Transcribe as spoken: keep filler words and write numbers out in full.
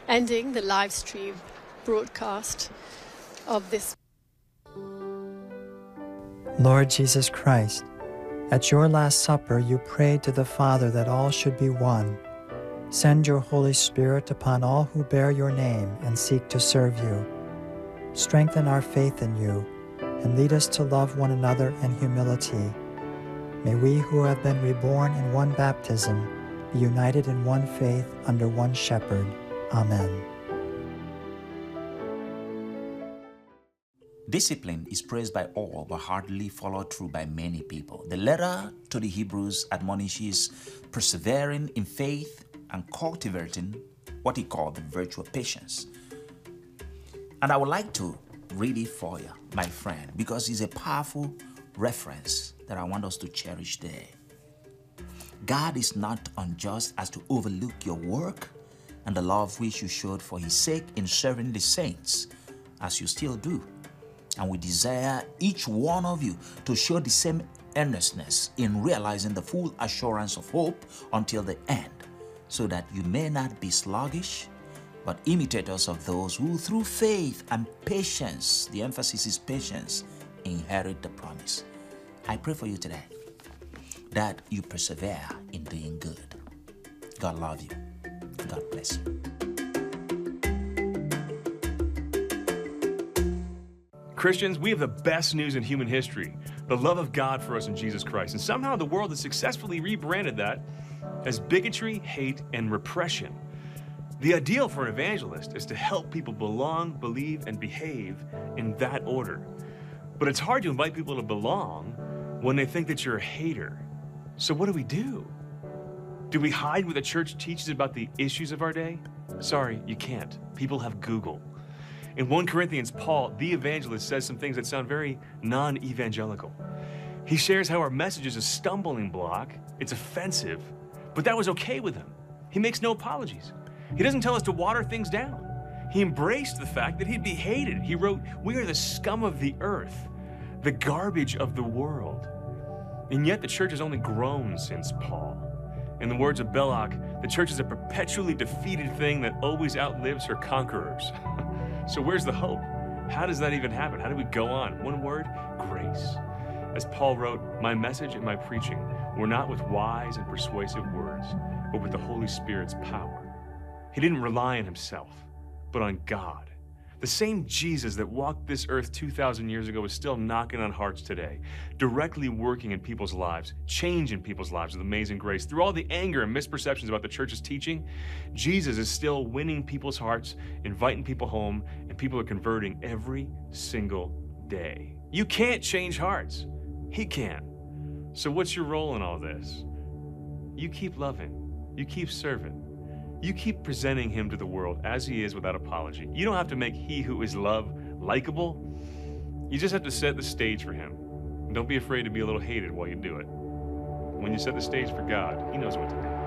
ending the live stream broadcast of this. Lord Jesus Christ, at your Last Supper you prayed to the Father that all should be one. Send your Holy Spirit upon all who bear your name and seek to serve you. Strengthen our faith in you and lead us to love one another in humility. May we who have been reborn in one baptism be united in one faith under one shepherd. Amen. Discipline is praised by all but hardly followed through by many people. The letter to the Hebrews admonishes persevering in faith and cultivating what he called the virtue of patience. And I would like to read it for you, my friend, because it's a powerful reference that I want us to cherish today. God is not unjust as to overlook your work and the love which you showed for his sake in serving the saints, as you still do. And we desire each one of you to show the same earnestness in realizing the full assurance of hope until the end, so that you may not be sluggish, but imitators of those who through faith and patience, the emphasis is patience, inherit the promise. I pray for you today that you persevere in doing good. God love you. God bless you. Christians, we have the best news in human history, the love of God for us in Jesus Christ. And somehow the world has successfully rebranded that as bigotry, hate, and repression. The ideal for an evangelist is to help people belong, believe, and behave in that order. But it's hard to invite people to belong when they think that you're a hater. So what do we do? Do we hide what the church teaches about the issues of our day? Sorry, you can't. People have Google. In First Corinthians, Paul, the evangelist, says some things that sound very non-evangelical. He shares how our message is a stumbling block, it's offensive, but that was okay with him. He makes no apologies. He doesn't tell us to water things down. He embraced the fact that he'd be hated. He wrote, "We are the scum of the earth, the garbage of the world." And yet the church has only grown since Paul. In the words of Belloc, the church is a perpetually defeated thing that always outlives her conquerors. So where's the hope? How does that even happen? How do we go on? One word, grace. As Paul wrote, "My message and my preaching were not with wise and persuasive words, but with the Holy Spirit's power." He didn't rely on himself, but on God. The same Jesus that walked this earth two thousand years ago is still knocking on hearts today, directly working in people's lives, changing people's lives with amazing grace. Through all the anger and misperceptions about the church's teaching, Jesus is still winning people's hearts, inviting people home, and people are converting every single day. You can't change hearts. He can. So what's your role in all this? You keep loving. You keep serving. You keep presenting him to the world as he is without apology. You don't have to make he who is love likable. You just have to set the stage for him. And don't be afraid to be a little hated while you do it. When you set the stage for God, he knows what to do.